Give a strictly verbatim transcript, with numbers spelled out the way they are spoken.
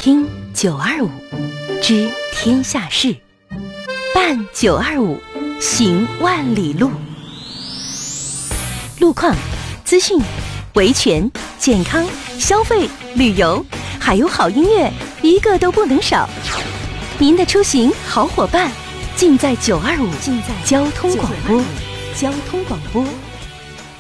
听九二五知天下事，办九二五，行万里路。路况、资讯、维权、健康、消费、旅游，还有好音乐，一个都不能少。您的出行好伙伴，尽在九二五，尽在交通广播，交通广播。